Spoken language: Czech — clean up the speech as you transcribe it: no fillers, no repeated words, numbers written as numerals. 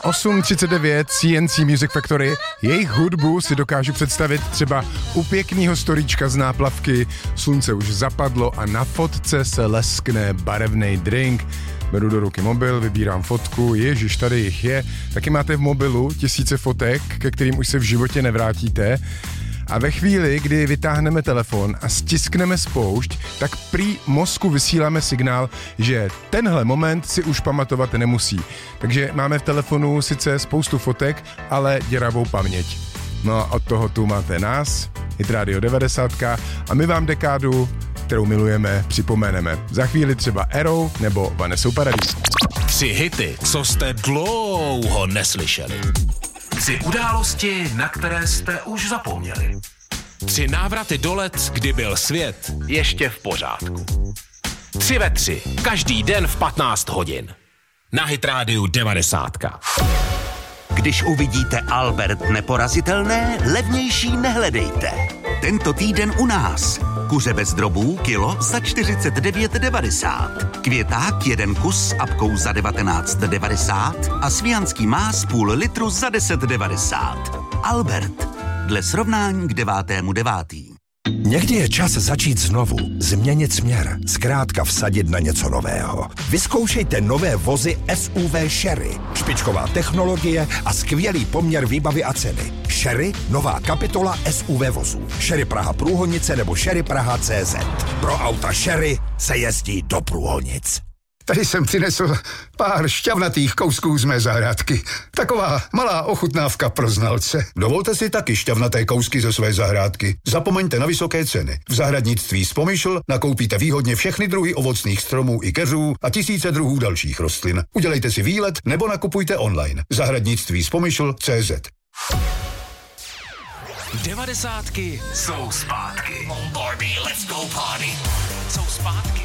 8:39 CNC Music Factory. Jejich hudbu si dokážu představit třeba u pěknýho storíčka z náplavky, slunce už zapadlo a na fotce se leskne barevný drink. Beru do ruky mobil, vybírám fotku, ježiš, tady jich je. Taky máte v mobilu tisíce fotek, ke kterým už se v životě nevrátíte. A ve chvíli, kdy vytáhneme telefon a stiskneme spoušť, tak prý mozku vysíláme signál, že tenhle moment si už pamatovat nemusí. Takže máme v telefonu sice spoustu fotek, ale děravou paměť. No a od toho tu máte nás, Hit Radio 90 a my vám dekádu, kterou milujeme, připomeneme. Za chvíli třeba Arrow nebo Vanessa Paradis. 3 hity, co jste dlouho neslyšeli. 3 události, na které jste už zapomněli. 3 návraty do let, kdy byl svět ještě v pořádku. 3 ve 3, každý den v 15 hodin. Na Hit Radio 90. Když uvidíte Albert neporazitelné, levnější nehledejte. Tento týden u nás. Kuře bez drobů kilo za 49,90. Květák 1 kus s apkou za 19,90 a svijanský más půl litru za 10,90. Albert. Dle srovnání k 9.9. Někdy je čas začít znovu, změnit směr, zkrátka vsadit na něco nového. Vyzkoušejte nové vozy SUV Sherry. Špičková technologie a skvělý poměr výbavy a ceny. Sherry, nová kapitola SUV vozů. Sherry Praha Průhonice nebo Sherry Praha CZ. Pro auta Sherry se jezdí do průhonic. Tady jsem přinesl pár šťavnatých kousků z mé zahrádky. Taková malá ochutnávka pro znalce. Dovolte si taky šťavnaté kousky ze své zahrádky. Zapomeňte na vysoké ceny. V zahradnictví Spomyšl nakoupíte výhodně všechny druhy ovocných stromů i keřů a tisíce druhů dalších rostlin. Udělejte si výlet nebo nakupujte online. Zahradnictví Spomyšl CZ. 90 jsou zpátky. Let's go party. Jsou zpátky.